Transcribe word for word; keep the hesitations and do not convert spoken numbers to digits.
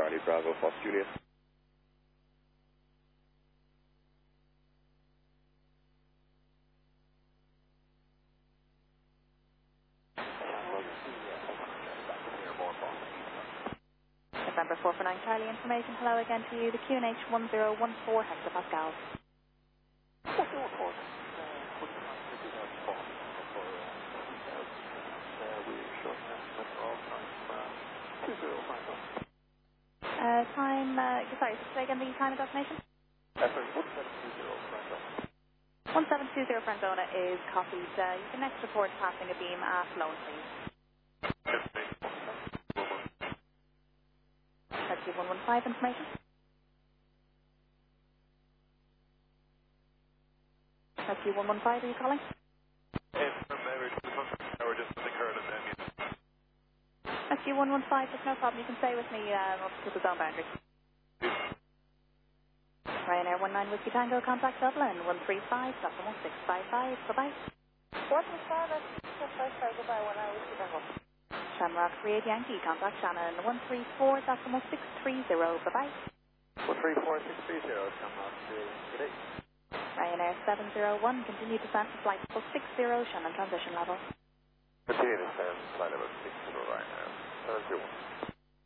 Charlie Bravo, Fox Juliet. November four four nine Charlie, information, hello again to you, the Q N H one zero one four hectopascals. Uh, time, uh, sorry, say again the time and destination? one seven two zero Frenzona is copied. Uh, you can next report passing a beam at Lone, please. That's one one five information. That's one one five, are you calling? That's one one five, there's no problem. You can stay with me uh, up to the zone boundary. Ryanair one nine Whiskey Tango, contact Dublin, one three five, one six five five, bye-bye. one three five, six five five, goodbye, one nine Whiskey Tango. Shamrock three eight Yankee, contact Shannon, one three four, six three zero, bye-bye. one three four six three zero, Shamrock three eight, good day. Ryanair seven zero one, continue descent to flight level six zero, Shannon transition level. Continue descent, flight level six zero, Ryanair seven zero one.